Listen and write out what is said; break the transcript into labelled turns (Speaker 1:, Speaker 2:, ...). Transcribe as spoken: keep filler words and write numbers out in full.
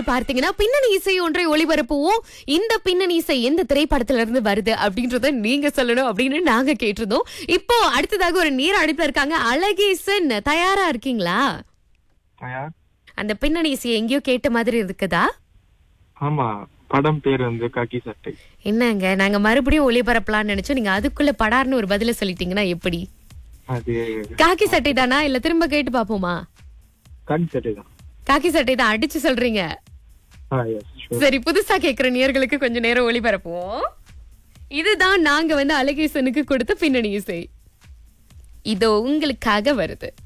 Speaker 1: பார்த்தீங்கன்னா பின்னணி இசை ஒன்றை ஒளிபரப்புவோம். இந்த பின்னணி இசை எந்த திரைப்படத்துல இருந்து வருது அப்படின்றத நீங்க சொல்லணும் அப்படின்னு நாங்க கேட்டிருந்தோம். இப்போ அடுத்ததாக ஒரு நேர அழைப்புல இருக்காங்க. அழகேசன், தயாரா இருக்கீங்களா?
Speaker 2: தயார்.
Speaker 1: அந்த பின்னணி இசையை எங்கேயோ கேட்ட மாதிரி இருக்குதா?
Speaker 2: ஆமா, படம் பேர் வந்து காக்கி சட்டை.
Speaker 1: என்னங்க, நாங்க மறுபடியும் ஒளிபரப்பலாம்னு நினைச்சோம். நீங்க அதுக்குள்ள படார்னு ஒரு பதில சொல்லிட்டீங்கன்னா எப்படி?
Speaker 2: அது
Speaker 1: காக்கி சட்டை தானா இல்ல திரும்ப கேட்டு பாப்போமா?
Speaker 2: காக்கி சட்டை தான்.
Speaker 1: காக்கி சட்டை தான் அடிச்சு சொல்றீங்க.
Speaker 2: ஆ, எஸ், ஷூர்.
Speaker 1: சரி, புதுசா கேக்குற நேயர்களுக்கு கொஞ்சம் நேரம் ஒளிபரப்புவோம். இதுதான் நாங்க வந்து அழகேசனுக்கு கொடுத்த பின்னணி இசை. இதோ உங்களுக்காக வருது.